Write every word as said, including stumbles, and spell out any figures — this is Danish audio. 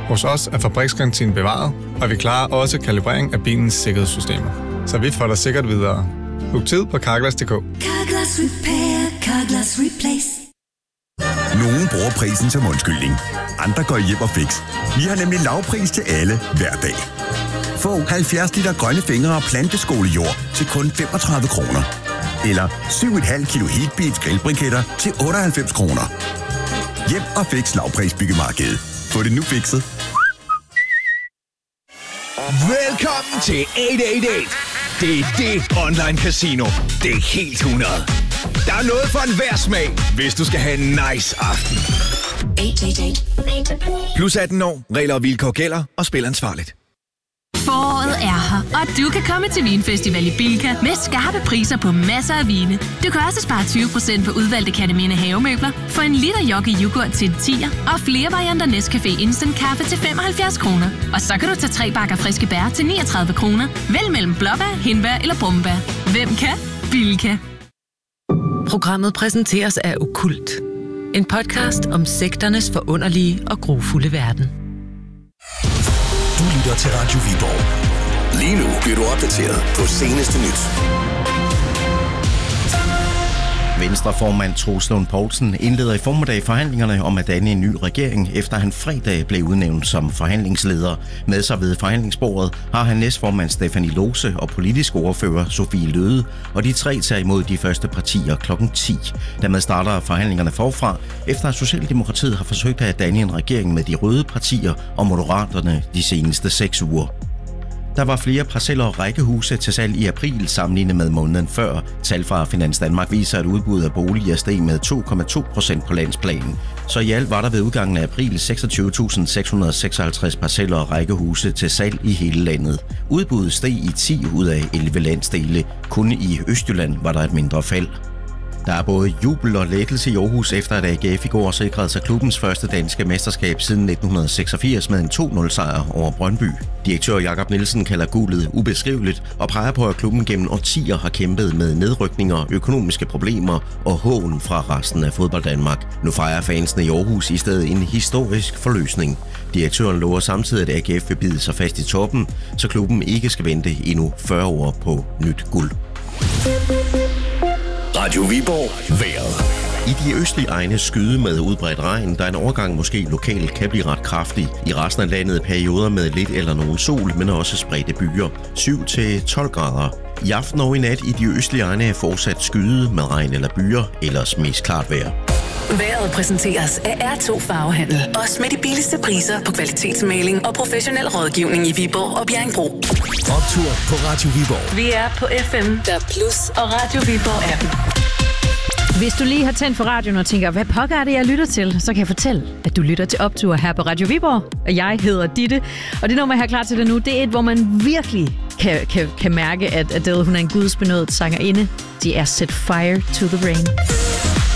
Hos os er fabriksgarantien bevaret, og vi klarer også kalibrering af bilens sikkerhedssystemer. Så vi får dig sikkert videre. Book tid på Carglass punktum d k. Carglass Repair, Carglass Replace. Nogle bruger prisen som undskyldning. Andre går hjem og fix. Vi har nemlig lavpris til alle hver dag. Få halvfjerds liter grønne fingre og planteskolejord til kun femogtredive kroner. Eller syv komma fem kilo Heatbeats grillbriketter til otteoghalvfems kroner. Hjem og fix lavpris byggemarkedet. Få det nu fikset. Velkommen til otte otte otte. Det er det online casino. Det er helt hundrede. Der er noget for enhver smag, hvis du skal have en nice aften. otte otte otte. Plus atten år, regler og vilkår gælder, og spil ansvarligt. Foråret er her, og du kan komme til Vinfestival i Bilka med skarpe priser på masser af vine. Du kan også spare tyve procent på udvalgte Katamine havemøbler, få en liter Yogi yoghurt til en tier, og flere varianter Nescafé Instant Kaffe til femoghalvfjerds kroner. Og så kan du tage tre bakker friske bær til niogtredive kroner. Vælg mellem blåbær, hindbær eller brumbær. Hvem kan? Bilka. Programmet præsenteres af Okkult. En podcast om sekternes forunderlige og grufulde verden. Du lytter til Radio Viborg. Lige nu bliver du opdateret på seneste nyt. Venstreformand Troels Lund Poulsen indleder i formiddag forhandlingerne om at danne en ny regering, efter han fredag blev udnævnt som forhandlingsleder. Med sig ved forhandlingsbordet har han næstformand Stephanie Lose og politisk ordfører Sofie Løde, og de tre tager imod de første partier klokken ti. Dermed starter forhandlingerne forfra, efter at Socialdemokratiet har forsøgt at danne en regering med de røde partier og Moderaterne de seneste seks uger. Der var flere parceller og rækkehuse til salg i april sammenlignet med måneden før. Tal fra Finans Danmark viser, at udbuddet af boliger steg med to komma to procent på landsplanen. Så i alt var der ved udgangen af april seksogtyve tusind seks hundrede seksoghalvtreds parceller og rækkehuse til salg i hele landet. Udbuddet steg i ti ud af elleve landsdele. Kun i Østjylland var der et mindre fald. Der er både jubel og lettelse i Aarhus, efter at A G F i går sikrede sig klubbens første danske mesterskab siden nitten seksogfirs med en to nul sejr over Brøndby. Direktør Jakob Nielsen kalder guldet ubeskriveligt og peger på, at klubben gennem årtier har kæmpet med nedrykninger, økonomiske problemer og hån fra resten af fodbold Danmark. Nu fejrer fansene i Aarhus i stedet en historisk forløsning. Direktøren lover samtidig, at A G F vil bide sig fast i toppen, så klubben ikke skal vente endnu fyrre år på nyt guld. Radio Viborg. Vejret. I de østlige egne skyde med udbredt regn, der en overgang måske lokalt kan blive ret kraftig. I resten af landet perioder med lidt eller nogen sol, men også spredte byer. syv til tolv grader. I aften og i nat i de østlige egne er fortsat skyde med regn eller byer, ellers mest klart vejr. Vejret præsenteres af R to Farvehandel. Også med de billigste priser på kvalitetsmaling og professionel rådgivning i Viborg og Bjerringbro. Optur på Radio Viborg. Vi er på F M, der Plus og Radio Viborg appen. Hvis du lige har tændt for radioen og tænker, hvad pokker er det, jeg lytter til, så kan jeg fortælle, at du lytter til Optur her på Radio Viborg, og jeg hedder Ditte. Og det nummer, jeg har klar til dig nu, det er et, hvor man virkelig kan, kan, kan mærke, at Adele, hun er en gudsbenådet sangerinde. De er Set Fire to the Rain.